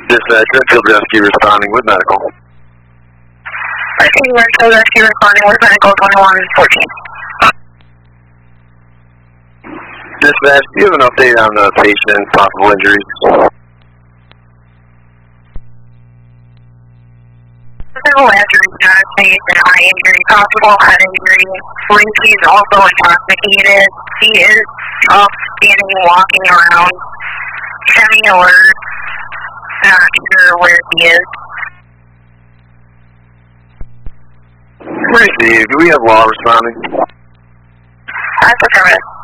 Dispatch, Redfield Rescue responding with medical. Redfield Rescue responding with medical 2114. Dispatch, do you have an update on the patient's possible injuries? Several injuries, not face and eye injury, possible head injury. He is also intoxicated. He is up, standing, walking around, semi-alert, not sure where he is. Received. Do we have law responding? That's affirmative.